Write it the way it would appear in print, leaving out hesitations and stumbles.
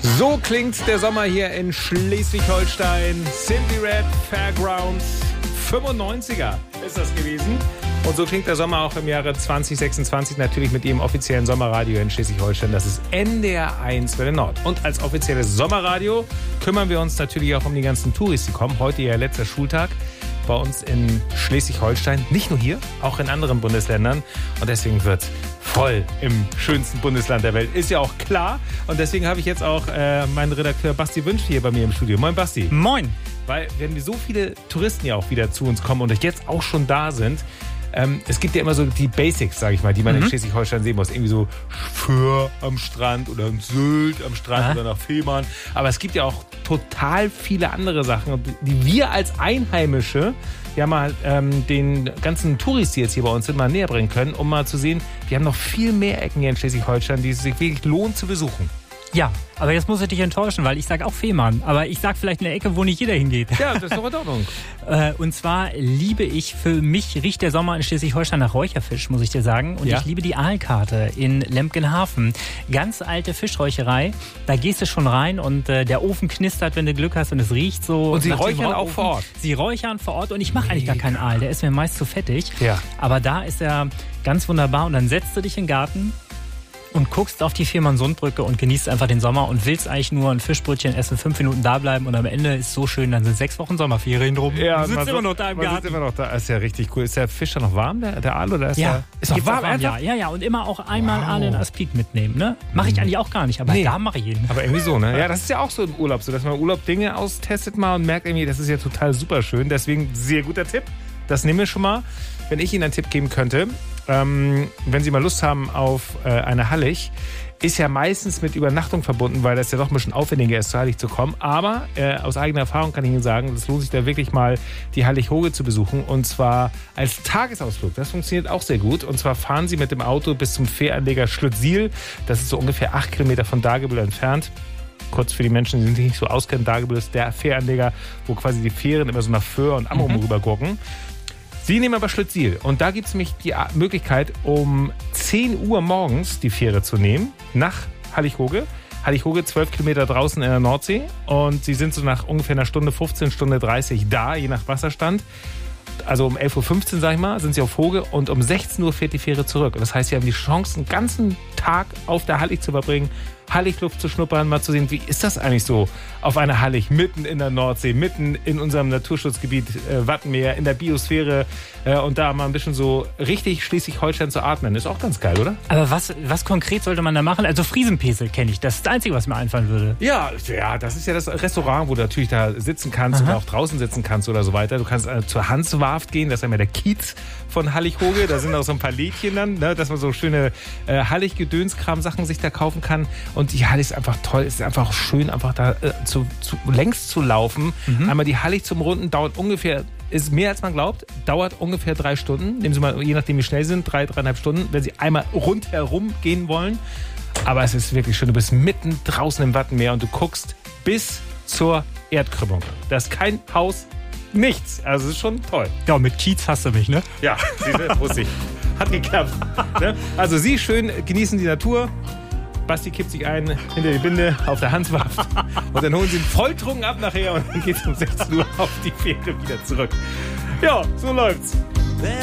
So klingt der Sommer hier in Schleswig-Holstein. Simply Red Fairgrounds 95er ist das gewesen. Und so klingt der Sommer auch im Jahre 2026 natürlich mit Ihrem offiziellen Sommerradio in Schleswig-Holstein. Das ist NDR 1 Welle Nord. Und als offizielles Sommerradio kümmern wir uns natürlich auch um die ganzen Touris, die kommen. Heute ja letzter Schultag bei uns in Schleswig-Holstein. Nicht nur hier, auch in anderen Bundesländern. Und deswegen wird voll im schönsten Bundesland der Welt. Ist ja auch klar. Und deswegen habe ich jetzt auch meinen Redakteur Basti Wünsch hier bei mir im Studio. Moin Basti. Moin. Weil wenn wir so viele Touristen ja auch wieder zu uns kommen und jetzt auch schon da sind, es gibt ja immer so die Basics, sage ich mal, die man in Schleswig-Holstein sehen muss. Irgendwie so Föhr am Strand oder Sylt am Strand oder nach Fehmarn. Aber es gibt ja auch total viele andere Sachen, die wir als Einheimische ja mal den ganzen Touris, die jetzt hier bei uns sind, mal näher bringen können, um mal zu sehen, wir haben noch viel mehr Ecken hier in Schleswig-Holstein, die es sich wirklich lohnt zu besuchen. Ja, aber jetzt muss ich dich enttäuschen, weil ich sage auch Fehmarn. Aber ich sage vielleicht eine Ecke, wo nicht jeder hingeht. Ja, das ist doch in Ordnung. Und zwar liebe ich, für mich riecht der Sommer in Schleswig-Holstein nach Räucherfisch, muss ich dir sagen. Und ich liebe die Aalkarte in Lemkenhafen. Ganz alte Fischräucherei. Da gehst du schon rein und der Ofen knistert, wenn du Glück hast und es riecht so. Und sie räuchern auch vor Ort? Sie räuchern vor Ort und ich mache eigentlich gar keinen Aal. Der ist mir meist zu fettig. Ja. Aber da ist er ganz wunderbar und dann setzt du dich in den Garten und guckst auf die Fehmarn-Sundbrücke und genießt einfach den Sommer und willst eigentlich nur ein Fischbrötchen essen, 5 Minuten da bleiben und am Ende ist es so schön, dann sind 6 Wochen Sommerferien drum. Ja, du sitzt immer noch da im Garten. Sitzt immer noch da. Das ist ja richtig cool. Ist der Fisch dann noch warm, der Aal, oder ist ja, ist noch warm? Ja, und immer auch einmal Aal in Aspik mitnehmen. Ne? Mache ich eigentlich auch gar nicht, aber da mache ich jeden. Aber irgendwie so, ne? Ja, das ist ja auch so im Urlaub so, dass man im Urlaub Dinge austestet mal und merkt irgendwie, das ist ja total super schön. Deswegen sehr guter Tipp. Das nehmen wir schon mal. Wenn ich Ihnen einen Tipp geben könnte, wenn Sie mal Lust haben auf eine Hallig, ist ja meistens mit Übernachtung verbunden, weil das ja doch ein bisschen aufwendiger ist, zur Hallig zu kommen. Aber aus eigener Erfahrung kann ich Ihnen sagen, es lohnt sich da wirklich mal, die Hallig-Hoge zu besuchen. Und zwar als Tagesausflug. Das funktioniert auch sehr gut. Und zwar fahren Sie mit dem Auto bis zum Fähranleger Schlüttsiel. Das ist so ungefähr 8 Kilometer von Dagebüll entfernt. Kurz für die Menschen, die sich nicht so auskennen, Dagebüll ist der Fähranleger, wo quasi die Fähren immer so nach Föhr und Amrum rübergucken. Sie nehmen aber Schlüttsiel. Und da gibt es nämlich die Möglichkeit, um 10 Uhr morgens die Fähre zu nehmen nach Hallig-Hoge. Hallig-Hoge, 12 Kilometer draußen in der Nordsee. Und Sie sind so nach ungefähr einer Stunde 15, Stunde 30 da, je nach Wasserstand. Also um 11.15 Uhr, sag ich mal, sind Sie auf Hoge. Und um 16 Uhr fährt die Fähre zurück. Und das heißt, Sie haben die Chance, einen ganzen Tag auf der Hallig zu verbringen, Halligluft zu schnuppern, mal zu sehen, wie ist das eigentlich so auf einer Hallig, mitten in der Nordsee, mitten in unserem Naturschutzgebiet Wattenmeer, in der Biosphäre und da mal ein bisschen so richtig Schleswig-Holstein zu atmen. Ist auch ganz geil, oder? Aber was konkret sollte man da machen? Also Friesenpesel kenne ich, das ist das Einzige, was mir einfallen würde. Ja, das ist ja das Restaurant, wo du natürlich da sitzen kannst oder auch draußen sitzen kannst oder so weiter. Du kannst zur Hanswarft gehen, das ist ja der Kiez von Hallig-Hoge. Da sind auch so ein paar Lädchen dann, ne, dass man so schöne Hallig-Gedönskram-Sachen sich da kaufen kann. Und die Hallig ist einfach toll. Es ist einfach schön, einfach da längs zu laufen. Einmal die Hallig zum Runden dauert ungefähr, ist mehr als man glaubt, dauert ungefähr 3 Stunden. Nehmen Sie mal, je nachdem wie schnell Sie sind, 3,5 Stunden, wenn Sie einmal rundherum gehen wollen. Aber es ist wirklich schön. Du bist mitten draußen im Wattenmeer und du guckst bis zur Erdkrümmung. Da ist kein Haus, nichts. Also es ist schon toll. Ja, mit Kiez hast du mich, ne? Ja, Russi. Hat geklappt. Ne? Also Sie schön genießen die Natur. Basti kippt sich ein hinter die Binde auf der Hanswarft und dann holen sie ihn volltrunken ab nachher und dann geht es um 16 Uhr auf die Fähre wieder zurück. Ja, so läuft's.